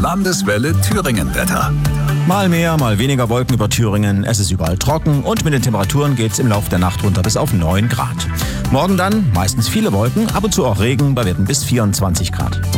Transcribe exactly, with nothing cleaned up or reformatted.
Landeswelle Thüringen-Wetter. Mal mehr, mal weniger Wolken über Thüringen. Es ist überall trocken und mit den Temperaturen geht es im Laufe der Nacht runter bis auf neun Grad. Morgen dann meistens viele Wolken, ab und zu auch Regen bei Werten bis vierundzwanzig Grad.